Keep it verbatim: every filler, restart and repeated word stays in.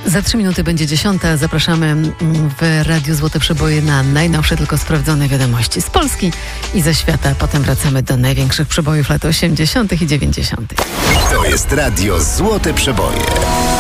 Za trzy minuty będzie dziesiąta. Zapraszamy w Radiu Złote Przeboje na najnowsze, tylko sprawdzone wiadomości z Polski i ze świata. Potem wracamy do największych przebojów lat osiemdziesiątych i dziewięćdziesiątych. To jest Radio Złote Przeboje.